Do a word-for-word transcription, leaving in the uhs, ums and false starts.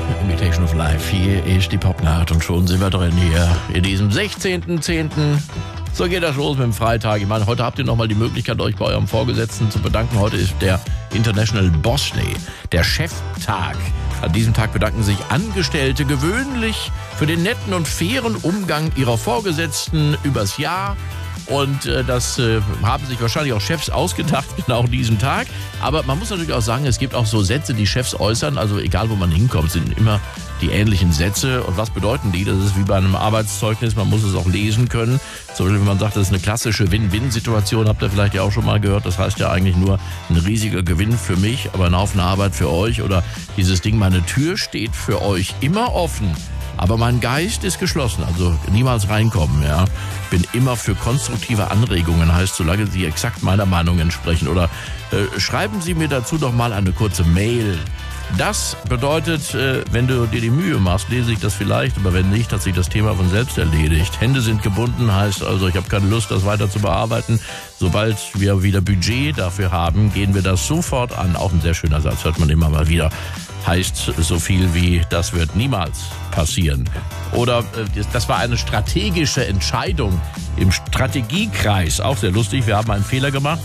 Imitation of Life. Hier ist die Popnacht und schon sind wir drin hier in diesem sechzehnten zehnten So geht das los mit dem Freitag. Ich meine, heute habt ihr nochmal die Möglichkeit, euch bei eurem Vorgesetzten zu bedanken. Heute ist der International Boss Day, der Cheftag. An diesem Tag bedanken sich Angestellte gewöhnlich für den netten und fairen Umgang ihrer Vorgesetzten übers Jahr. Und äh, das äh, haben sich wahrscheinlich auch Chefs ausgedacht, genau diesen Tag. Aber man muss natürlich auch sagen, es gibt auch so Sätze, die Chefs äußern. Also egal, wo man hinkommt, sind immer die ähnlichen Sätze. Und was bedeuten die? Das ist wie bei einem Arbeitszeugnis, man muss es auch lesen können. Zum Beispiel, wenn man sagt, das ist eine klassische Win-Win-Situation, habt ihr vielleicht ja auch schon mal gehört. Das heißt ja eigentlich nur ein riesiger Gewinn für mich, aber ein Haufen Arbeit für euch. Oder dieses Ding, meine Tür steht für euch immer offen. Aber mein Geist ist geschlossen, also niemals reinkommen, ja. Bin immer für konstruktive Anregungen, heißt, solange sie exakt meiner Meinung entsprechen. Oder äh, schreiben Sie mir dazu doch mal eine kurze Mail. Das bedeutet, äh, wenn du dir die Mühe machst, lese ich das vielleicht, aber wenn nicht, hat sich das Thema von selbst erledigt. Hände sind gebunden, heißt also, ich habe keine Lust, das weiter zu bearbeiten. Sobald wir wieder Budget dafür haben, gehen wir das sofort an. Auch ein sehr schöner Satz, hört man immer mal wieder. Heißt so viel wie, das wird niemals passieren. Oder äh, das war eine strategische Entscheidung im Strategiekreis. Auch sehr lustig, wir haben einen Fehler gemacht.